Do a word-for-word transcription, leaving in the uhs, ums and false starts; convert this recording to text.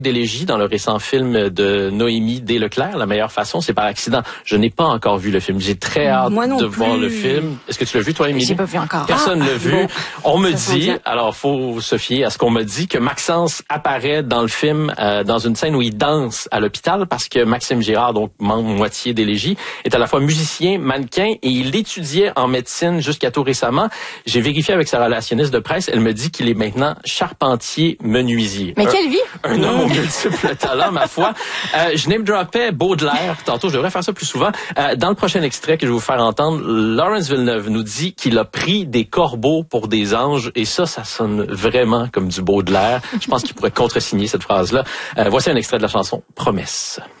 d'élégie dans le récent film de Noémie Desleclerc, La meilleure façon, c'est par accident. Je n'ai pas encore vu le film. J'ai très hâte de plus. voir le film. Est-ce que tu l'as vu, toi, Émilie? J'ai pas vu encore. Personne ah, l'a vu. Bon. On me dit, alors faut se fier à ce qu'on m'a dit, que Maxence apparaît dans le film euh, dans une scène où il danse à l'hôpital parce que Maxime Girard, donc membre moitié d'élégie, est à la fois musicien, mannequin et il étudiait en médecine jusqu'à tout récemment. J'ai vérifié avec sa relationniste de presse. Elle me dit qu'il est maintenant charpentier menuisier. Mais un, quelle vie! Un homme aux multiples talents, ma foi. Euh, je name droppais Baudelaire. Tantôt, je devrais faire ça plus souvent. Euh, dans le prochain extrait que je vais vous faire entendre, Laurence Villeneuve nous dit qu'il a pris des corbeaux pour des anges. Et ça, ça sonne vraiment comme du Baudelaire. Je pense qu'il pourrait contresigner cette phrase-là. Euh, voici un extrait de la chanson Promesse.